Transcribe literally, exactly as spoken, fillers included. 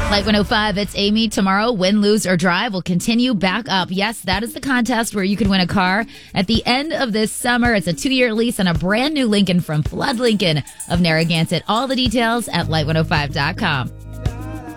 Light one oh five, it's Amy. Tomorrow, Win, Lose, or Drive will continue back up. Yes, that is the contest where you can win a car at the end of this summer. It's a two-year lease on a brand new Lincoln from Flood Lincoln of Narragansett. All the details at light one oh five dot com.